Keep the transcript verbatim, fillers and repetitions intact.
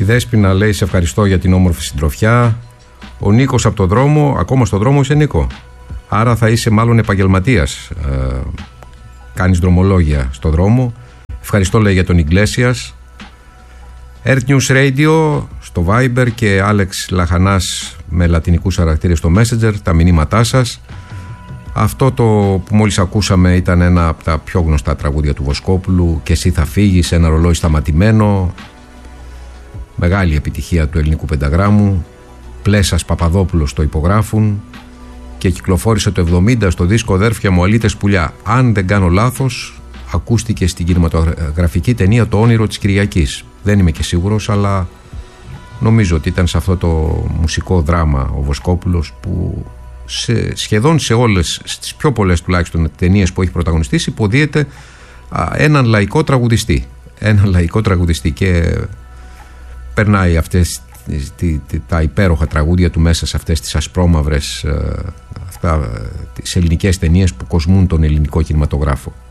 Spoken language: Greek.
Η Δέσποινα λέει: σε ευχαριστώ για την όμορφη συντροφιά. Ο Νίκος από το δρόμο, ακόμα στο δρόμο είσαι, Νίκο? Άρα θα είσαι μάλλον επαγγελματίας. Ε, κάνεις δρομολόγια στο δρόμο. Ευχαριστώ, λέει, για τον Ιγκλέσιας. Earth News Radio στο Viber και Άλεξ Λαχανάς με λατινικούς χαρακτήρες στο Messenger, τα μηνύματά σας. Αυτό το που μόλις ακούσαμε ήταν ένα από τα πιο γνωστά τραγούδια του Βοσκόπουλου, «Και εσύ θα φύγεις», ένα ρολόι σταματημένο. Μεγάλη επιτυχία του ελληνικού πενταγράμμου. Πλέσας, Παπαδόπουλος το υπογράφουν και κυκλοφόρησε το εβδομήντα στο δίσκο «Αδέρφια μου αλήτες πουλιά». Αν δεν κάνω λάθος, ακούστηκε στην κινηματογραφική ταινία «Το όνειρο της Κυριακής». Δεν είμαι και σίγουρος, αλλά νομίζω ότι ήταν σε αυτό το μουσικό δράμα ο Βοσκόπουλος που σε, σχεδόν σε όλες, στις πιο πολλές τουλάχιστον ταινίες που έχει πρωταγωνιστήσει, υποδίεται α, έναν λαϊκό τραγουδιστή. Έναν λαϊκό τραγουδιστή και περνάει αυτές τα υπέροχα τραγούδια του μέσα σε αυτές τις ασπρόμαυρες, αυτά, τις ελληνικές ταινίες που κοσμούν τον ελληνικό κινηματογράφο.